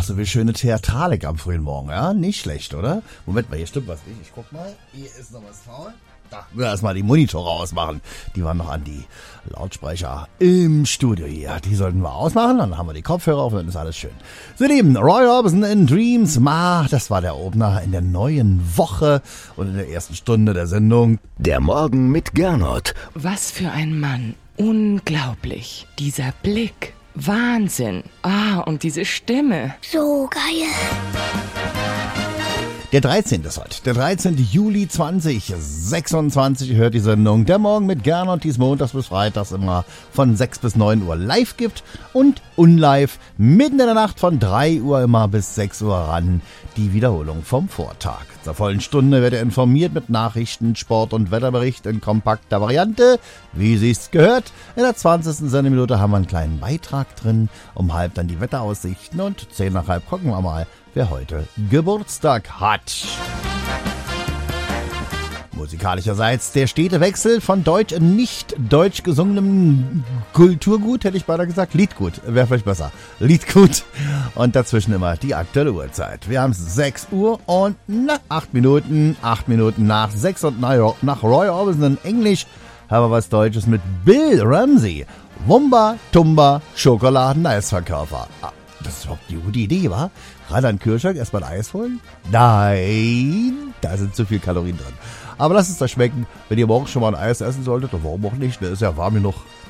so wie schöne Theatralik am frühen Morgen, ja? Nicht schlecht, oder? Moment mal, hier stimmt was nicht. Ich guck mal. Hier ist noch was faul. Da, wir erstmal die Monitore ausmachen. Die waren noch an die Lautsprecher im Studio hier. Die sollten wir ausmachen, dann haben wir die Kopfhörer auf und dann ist alles schön. So, Lieben, Roy Orbison in Dreams. Das war der Opener in der neuen Woche und in der ersten Stunde der Sendung. Der Morgen mit Gernot. Was für ein Mann. Unglaublich. Dieser Blick. Wahnsinn. Und diese Stimme. So geil. Der 13. ist heute. Der 13. Juli 2026 hört die Sendung Der Morgen mit Gernot, die es montags bis freitags immer von 6 bis 9 Uhr live gibt und unlive mitten in der Nacht von 3 Uhr immer bis 6 Uhr ran. Die Wiederholung vom Vortag. Zur vollen Stunde wird er informiert mit Nachrichten, Sport und Wetterbericht in kompakter Variante, wie sich's gehört. In der 20. Sendeminute haben wir einen kleinen Beitrag drin, um halb dann die Wetteraussichten und 10 nach halb gucken wir mal, wer heute Geburtstag hat. Musikalischerseits der stete Wechsel von deutsch und nicht deutsch gesungenem Kulturgut, hätte ich beinahe gesagt. Liedgut, wäre vielleicht besser. Liedgut. Und dazwischen immer die aktuelle Uhrzeit. Wir haben 6 Uhr und 8 Minuten. 8 Minuten nach 6 und nach Roy Orbison in Englisch haben wir was Deutsches mit Bill Ramsey. Wumba, Tumba, Schokoladen-Eisverkäufer. Das ist überhaupt eine gute Idee, wa? Gerade an Kühlschrank erstmal ein Eis holen? Nein, da sind zu viel Kalorien drin. Aber lasst es euch schmecken. Wenn ihr morgen schon mal ein Eis essen solltet, warum auch nicht, ne? Ist ja warm genug.